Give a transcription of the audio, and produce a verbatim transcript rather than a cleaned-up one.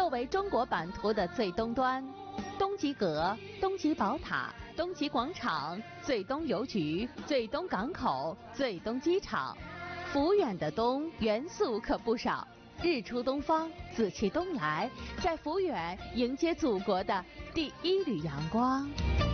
作为中国版图的最东端，东极阁、东极宝塔、东极广场、最东邮局、最东港口、最东机场，福远的东元素可不少。日出东方，紫气东来，在福远迎接祖国的第一缕阳光。